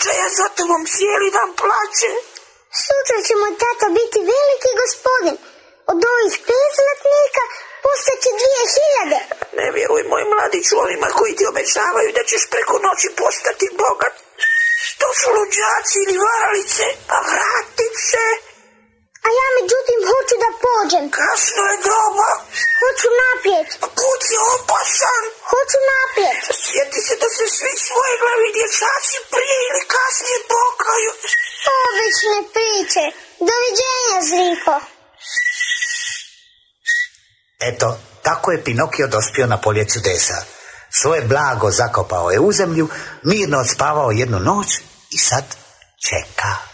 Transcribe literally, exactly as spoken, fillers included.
očaja za tobom cijeli dan plače. Sutra će moj tata biti veliki gospodin. Od ovih pet zlatnika postaće dvije hiljade. Ne vjeruj, moj mladiću, onima koji ti obećavaju da ćeš preko noći postati bogat. To su luđaci ili varalice, a vratit se. A ja međutim hoću da pođem. Kasno je doba. Hoću naprijed. Put je opasan. Hoću naprijed. Sjeti se da se svi svoje glavi dječaci prije ili kasnije pokaju. Obične priče. Doviđenja, Zriko. Eto, tako je Pinokio dospio na polje čudesa. Svoje blago zakopao je u zemlju, mirno odspavao jednu noć i sad čeka.